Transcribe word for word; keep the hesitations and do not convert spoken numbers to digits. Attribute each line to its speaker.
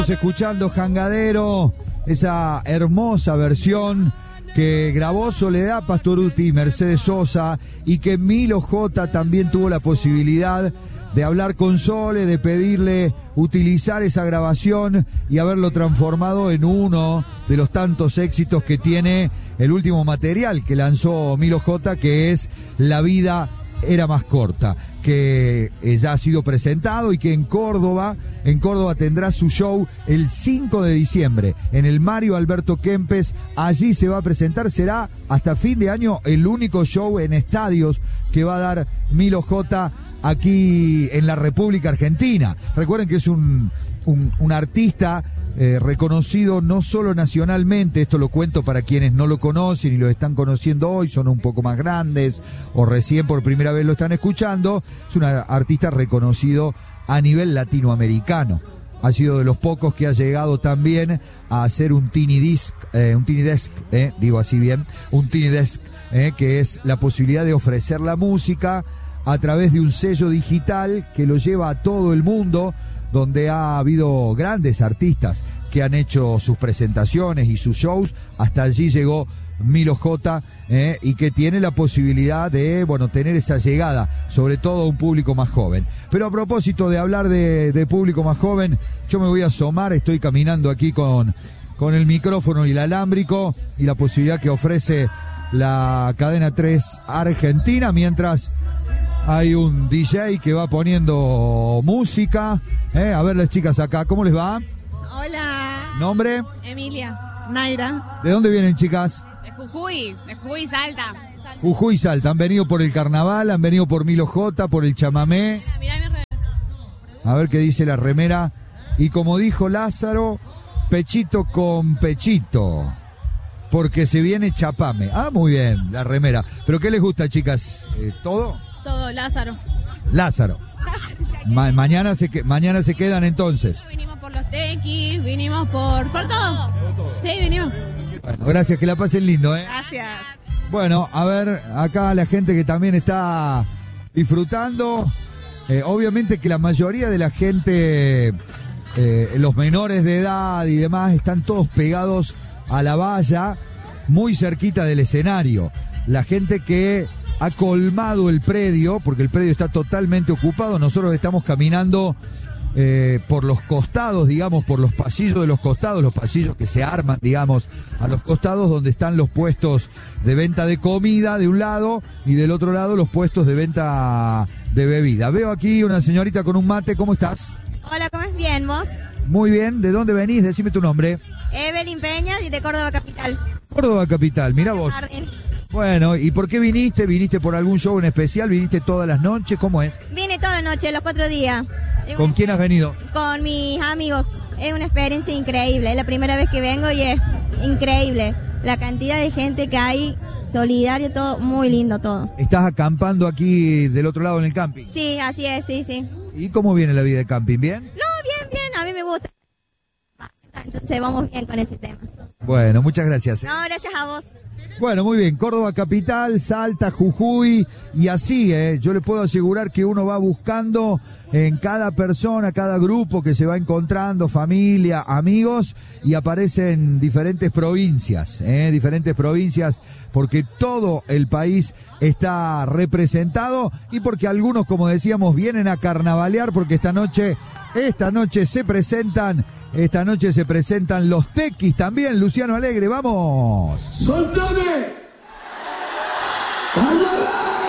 Speaker 1: Escuchando Jangadero, esa hermosa versión que grabó Soledad Pastorutti y Mercedes Sosa, y que Milo J también tuvo la posibilidad de hablar con Sole, de pedirle utilizar esa grabación y haberlo transformado en uno de los tantos éxitos que tiene el último material que lanzó Milo J, que es La vida era más corta, que eh, ya ha sido presentado y que en Córdoba, en Córdoba tendrá su show el cinco de diciembre en el Mario Alberto Kempes. Allí se va a presentar, será hasta fin de año el único show en estadios que va a dar Milo J aquí en la República Argentina. Recuerden que es un, un, un artista eh, reconocido no solo nacionalmente, esto lo cuento para quienes no lo conocen y lo están conociendo hoy, son un poco más grandes o recién por primera vez lo están escuchando. Es un artista reconocido a nivel latinoamericano. Ha sido de los pocos que ha llegado también a hacer un tiny disc, eh, un tiny desk, eh, digo así bien, un tiny desk, eh, que es la posibilidad de ofrecer la música a través de un sello digital que lo lleva a todo el mundo, donde ha habido grandes artistas que han hecho sus presentaciones y sus shows. Hasta allí llegó Milo J, eh, y que tiene la posibilidad de, bueno, tener esa llegada, sobre todo a un público más joven. Pero a propósito de hablar de, de público más joven, yo me voy a asomar, estoy caminando aquí con, con el micrófono y el alámbrico y la posibilidad que ofrece la cadena tres Argentina, mientras hay un D J que va poniendo música. Eh, a ver las chicas acá, ¿cómo les va?
Speaker 2: Hola.
Speaker 1: ¿Nombre?
Speaker 2: Emilia. Naira.
Speaker 1: ¿De dónde vienen, chicas?
Speaker 2: De Jujuy, de Jujuy, Salta.
Speaker 1: Jujuy, Salta. ¿Han venido por el carnaval? ¿Han venido por Milo J, por el chamamé?
Speaker 2: Mirá, mirá mi red.
Speaker 1: A ver qué dice la remera. Y como dijo Lázaro, pechito con pechito, porque se viene chapame. Ah, muy bien, la remera. ¿Pero qué les gusta, chicas? ¿Eh, ¿Todo?
Speaker 2: Todo, Lázaro.
Speaker 1: Lázaro. Ma- mañana, se que- mañana se quedan entonces.
Speaker 2: Vinimos por los tequis, vinimos por... por todo. Sí, vinimos.
Speaker 1: Bueno, gracias, que la pasen lindo, ¿eh?
Speaker 2: Gracias.
Speaker 1: Bueno, a ver, acá la gente que también está disfrutando. Eh, obviamente que la mayoría de la gente, eh, los menores de edad y demás, están todos pegados a la valla, muy cerquita del escenario. La gente que ha colmado el predio, porque el predio está totalmente ocupado. Nosotros estamos caminando eh, por los costados, digamos, por los pasillos de los costados, los pasillos que se arman, digamos, a los costados, donde están los puestos de venta de comida de un lado y del otro lado los puestos de venta de bebida. Veo aquí una señorita con un mate. ¿Cómo estás?
Speaker 3: Hola, ¿cómo es? Bien, ¿vos?
Speaker 1: Muy bien. ¿De dónde venís? Decime tu nombre.
Speaker 3: Evelyn Peña, y de Córdoba Capital.
Speaker 1: Córdoba Capital, mira vos.
Speaker 3: Jardín.
Speaker 1: Bueno, ¿y por qué viniste? ¿Viniste por algún show en especial? ¿Viniste todas las noches? ¿Cómo es?
Speaker 3: Vine toda la noche, los cuatro días. Es
Speaker 1: ¿Con
Speaker 3: una-
Speaker 1: quién has venido?
Speaker 3: Con mis amigos. Es una experiencia increíble. Es la primera vez que vengo y es increíble. La cantidad de gente que hay, solidario, todo, muy lindo todo.
Speaker 1: ¿Estás acampando aquí del otro lado en el camping?
Speaker 3: Sí, así es, sí, sí.
Speaker 1: ¿Y cómo viene la vida de camping? ¿Bien?
Speaker 3: No, bien, bien, a mí me gusta. Entonces vamos bien con ese tema.
Speaker 1: Bueno, muchas gracias. ¿eh?
Speaker 3: No, gracias a vos.
Speaker 1: Bueno, muy bien, Córdoba Capital, Salta, Jujuy, y así, ¿eh? Yo le puedo asegurar que uno va buscando en cada persona, cada grupo que se va encontrando, familia, amigos, y aparecen diferentes provincias, ¿eh? Diferentes provincias, porque todo el país está representado y porque algunos, como decíamos, vienen a carnavalear, porque esta noche, esta noche se presentan Esta noche se presentan los Tequis también. Luciano Alegre, vamos.
Speaker 4: ¡Soltame! ¡Carnaval!